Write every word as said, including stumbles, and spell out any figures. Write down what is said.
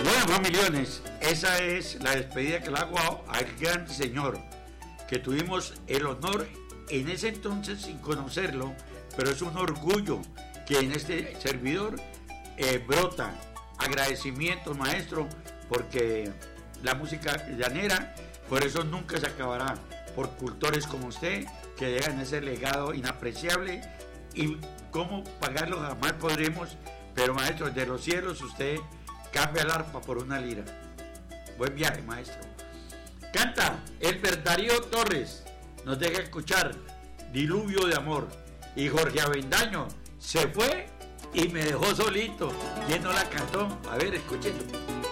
Bueno, familiones, esa es la despedida que le hago al gran señor, que tuvimos el honor en ese entonces sin conocerlo, pero es un orgullo que en este servidor eh, brota agradecimiento, maestro, porque la música llanera, por eso nunca se acabará, por cultores como usted, que dejan ese legado inapreciable, y cómo pagarlo jamás podremos, pero maestro, de los cielos usted cambia el arpa por una lira. Buen viaje, maestro. Canta el Darío Torres, nos deja escuchar Diluvio de Amor, y Jorge Avendaño se fue y me dejó solito. ¿Quién no la cantó? A ver, escúchenlo.